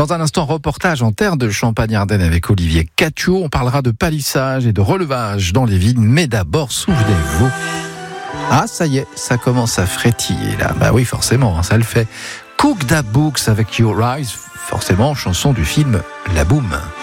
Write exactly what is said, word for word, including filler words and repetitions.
Dans un instant, reportage en terre de Champagne-Ardenne avec Olivier Catuot. On parlera de palissage et de relevage dans les vignes. Mais d'abord, souvenez-vous. Ah, ça y est, ça commence à frétiller là. Bah oui, forcément, ça le fait. Cook Da Books avec Your Eyes, forcément, chanson du film La Boum.